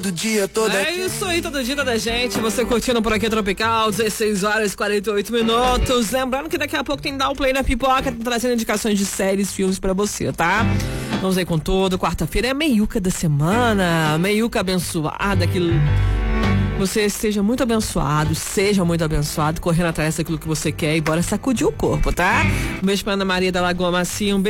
Do dia todo. É isso aí, todo dia, toda gente. Você curtindo por aqui Tropical, 16 horas e 48 minutos. Lembrando que daqui a pouco tem Dar Play na Pipoca, trazendo indicações de séries, filmes pra você, tá? Vamos aí com tudo. Quarta-feira é a meiuca da semana. Meiuca abençoada, que você seja muito abençoado, correndo atrás daquilo que você quer e bora sacudir o corpo, tá? Um beijo pra Ana Maria da Lagoa Macia, um beijo